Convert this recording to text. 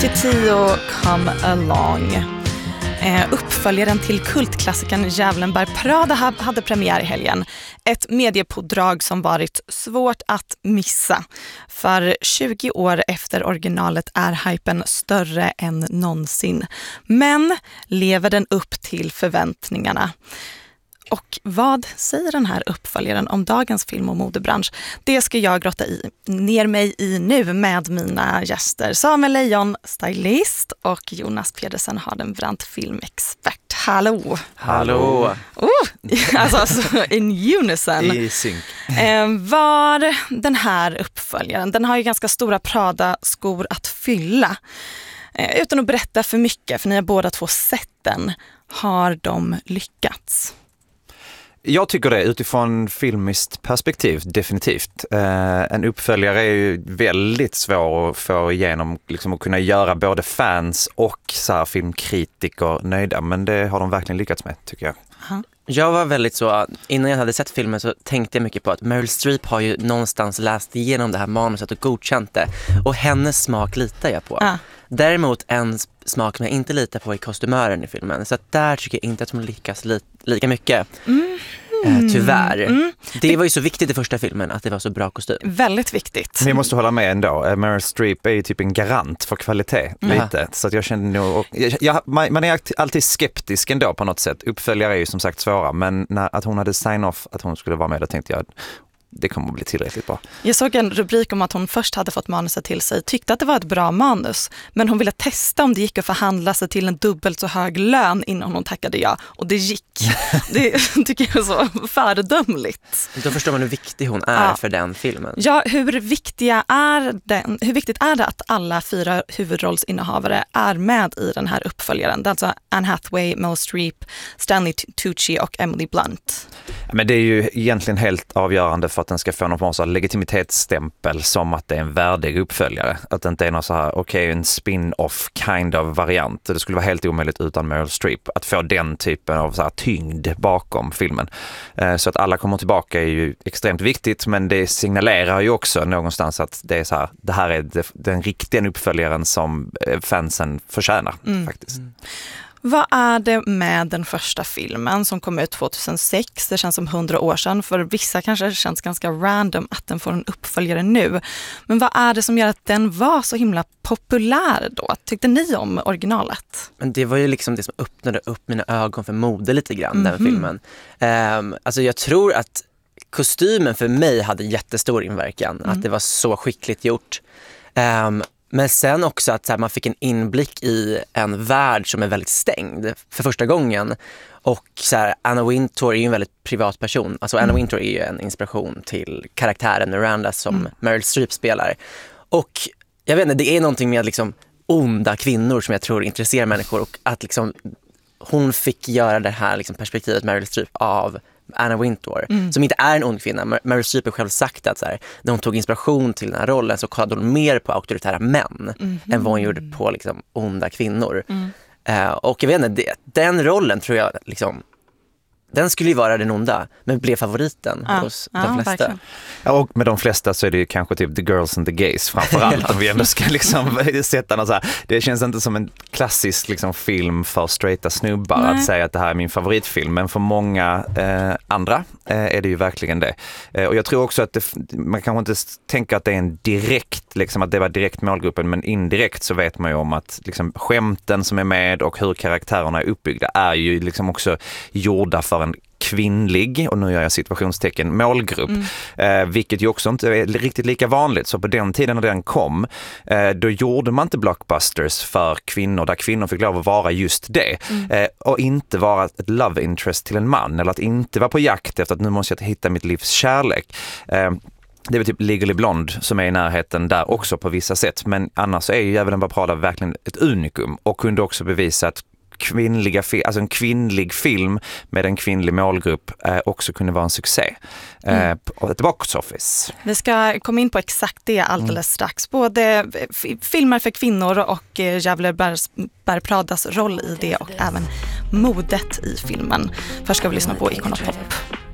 10 Come Along. Uppföljaren till kultklassikern Djävulen bär Prada hade premiär i helgen. Ett mediepådrag som varit svårt att missa. För 20 år efter originalet är hypen större än någonsin. Men lever den upp till förväntningarna? Och vad säger den här uppföljaren om dagens film- och modebransch? Det ska jag grotta ner mig i nu med mina gäster. Samuel Lejon, stylist, och Jonas Pedersen, Hardenbrandt, filmexpert. Hallå! Hallå! Alltså in unison. I synk. Var den här uppföljaren, den har ju ganska stora Prada-skor att fylla. Utan att berätta för mycket, för ni har båda två sett den. Har de lyckats? Jag tycker det utifrån filmiskt perspektiv, definitivt. En uppföljare är ju väldigt svår att få igenom, liksom att kunna göra både fans och så här, filmkritiker nöjda. Men det har de verkligen lyckats med, tycker jag. Aha. Jag var väldigt så, innan jag hade sett filmen så tänkte jag mycket på att Meryl Streep har ju någonstans läst igenom det här manuset och godkänt det. Och hennes smak litar jag på. Däremot en smak som jag inte litar på är kostymören i filmen. Så att där tycker jag inte att de lyckas lika mycket. Tyvärr. Det var ju så viktigt i första filmen att det var så bra kostym. Väldigt viktigt. Men jag måste hålla med ändå. Meryl Streep är ju typ en garant för kvalitet lite. Så att jag kände nog... man är alltid skeptisk ändå på något sätt. Uppföljare är ju som sagt svåra. Men att hon hade sign-off att hon skulle vara med, då tänkte jag... Det kommer att bli tillräckligt bra. Jag såg en rubrik om att hon först hade fått manuset till sig, tyckte att det var ett bra manus, men hon ville testa om det gick att förhandla sig till en dubbelt så hög lön innan hon tackade ja. Och det gick. Det tycker jag är så föredömligt. Då förstår man hur viktig hon är för den filmen. Ja, hur viktigt är det att alla 4 huvudrollsinnehavare är med i den här uppföljaren? Det är alltså Anne Hathaway, Meryl Streep, Stanley Tucci och Emily Blunt. Men det är ju egentligen helt avgörande för att den ska få någon form av legitimitetsstämpel som att det är en värdig uppföljare. Att det inte är någon så här, en spin-off kind of variant. Det skulle vara helt omöjligt utan Meryl Streep. Att få den typen av så här tyngd bakom filmen. Så att alla kommer tillbaka är ju extremt viktigt, men det signalerar ju också någonstans att det är så här, det här är den riktiga uppföljaren som fansen förtjänar faktiskt. Vad är det med den första filmen som kom ut 2006? Det känns som 100 år sedan. För vissa kanske det känns ganska random att den får en uppföljare nu. Men vad är det som gör att den var så himla populär då? Tyckte ni om originalet? Men det var ju liksom det som öppnade upp mina ögon för mode lite grann, den filmen. Alltså jag tror att kostymen för mig hade jättestor inverkan. Att det var så skickligt gjort. Men sen också att så här, man fick en inblick i en värld som är väldigt stängd för första gången. Och så här, Anna Wintour är ju en väldigt privat person. Alltså Anna Wintour är ju en inspiration till karaktären Miranda som Meryl Streep spelar. Och jag vet inte, det är någonting med liksom onda kvinnor som jag tror intresserar människor. Och att liksom hon fick göra det här liksom perspektivet Meryl Streep av Anna Wintour, som inte är en ond kvinna. Meryl Streep har själv sagt att så här, när hon tog inspiration till den här rollen så kollade hon mer på auktoritära män än vad hon gjorde på liksom onda kvinnor. Och jag vet inte, den rollen tror jag liksom, den skulle ju vara den onda, men blev favoriten hos de flesta. Verkligen. Ja, och med de flesta så är det ju kanske typ The Girls and the Gays framförallt. Om vi ändå ska liksom sätta något så här. Det känns inte som en klassisk liksom film för straighta snubbar att säga att det här är min favoritfilm. Men för många andra är det ju verkligen det. Och jag tror också att man kanske inte tänker att det är en direkt, liksom att det var direkt målgruppen, men indirekt så vet man ju om att liksom skämten som är med och hur karaktärerna är uppbyggda är ju liksom också gjorda för en kvinnlig, och nu gör jag situationstecken, målgrupp. Vilket ju också inte är riktigt lika vanligt. Så på den tiden när den kom, då gjorde man inte blockbusters för kvinnor där kvinnor fick lov att vara just det. Och inte vara ett love interest till en man, eller att inte vara på jakt efter att nu måste jag hitta mitt livs kärlek. Det är väl typ Legally Blonde som är i närheten där också på vissa sätt. Men annars är ju Djävulen bär Prada verkligen ett unikum och kunde också bevisa att en kvinnlig film med en kvinnlig målgrupp också kunde vara en succé på ett box office. Vi ska komma in på exakt det alldeles strax. Både filmer för kvinnor och Djävulen bär Pradas roll i det och även modet i filmen. Först ska vi lyssna på Icon of Pop.